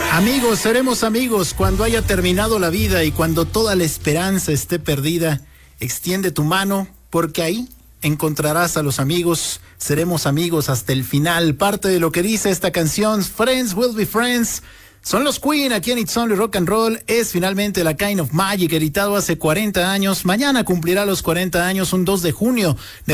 Amigos, seremos amigos cuando haya terminado la vida y cuando toda la esperanza esté perdida. Extiende tu mano, porque ahí encontrarás a los amigos. Seremos amigos hasta el final. Parte de lo que dice esta canción, Friends Will Be Friends. Son los Queen aquí en It's Only Rock and Roll. Es finalmente la Kind of Magic, editado hace 40 años. Mañana cumplirá los 40 años, un 2 de junio de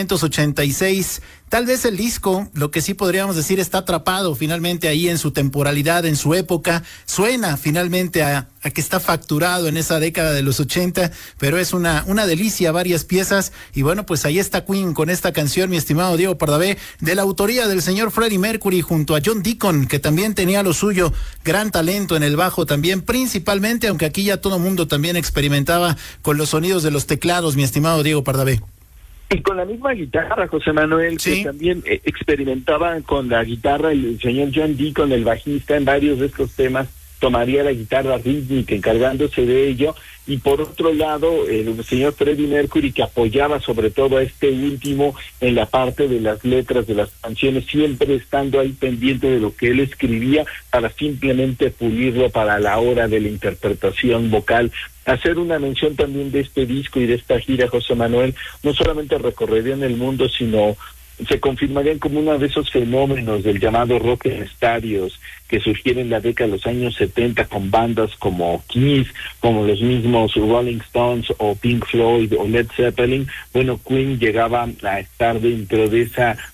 1986. Tal vez el disco, lo que sí podríamos decir, está atrapado finalmente ahí en su temporalidad, en su época. Suena finalmente a que está facturado en esa década de los 80, pero es una delicia, varias piezas. Y bueno, pues ahí está Queen con esta canción, mi estimado Diego Pardavé, de la autoría del señor Freddie Mercury junto a John Deacon, que también tenía lo suyo, gran talento en el bajo también, principalmente, aunque aquí ya todo mundo también experimentaba con los sonidos de los teclados, mi estimado Diego Pardavé. Y con la misma guitarra, José Manuel, sí, que también experimentaba con la guitarra el señor John Deacon, el bajista, en varios de estos temas, tomaría la guitarra rítmica encargándose de ello, y por otro lado el señor Freddie Mercury, que apoyaba sobre todo a este último en la parte de las letras de las canciones, siempre estando ahí pendiente de lo que él escribía para simplemente pulirlo para la hora de la interpretación vocal. Hacer una mención también de este disco y de esta gira, José Manuel, no solamente recorrerían el mundo, sino se confirmarían como uno de esos fenómenos del llamado rock en estadios que surgieron en la década de los años 70 con bandas como Kiss, como los mismos Rolling Stones o Pink Floyd o Led Zeppelin. Bueno, Queen llegaba a estar dentro de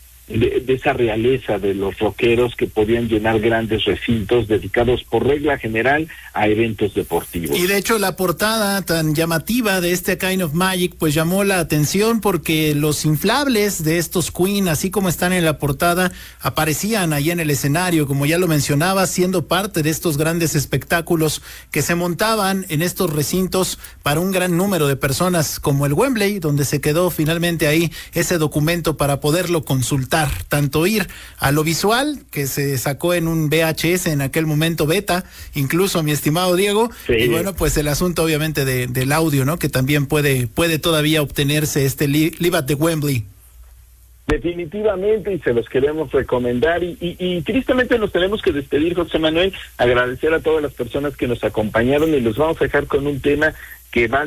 esa realeza de los rockeros que podían llenar grandes recintos dedicados por regla general a eventos deportivos. Y de hecho la portada tan llamativa de este Kind of Magic pues llamó la atención porque los inflables de estos Queen, así como están en la portada, aparecían ahí en el escenario, como ya lo mencionaba, siendo parte de estos grandes espectáculos que se montaban en estos recintos para un gran número de personas, como el Wembley, donde se quedó finalmente ahí ese documento para poderlo consultar, tanto ir a lo visual, que se sacó en un VHS en aquel momento beta, incluso mi estimado Diego, sí. Y bueno, pues el asunto obviamente del audio, ¿no? Que también puede todavía obtenerse este Live at the Wembley. Definitivamente, y se los queremos recomendar, y tristemente nos tenemos que despedir, José Manuel, agradecer a todas las personas que nos acompañaron, y los vamos a dejar con un tema que va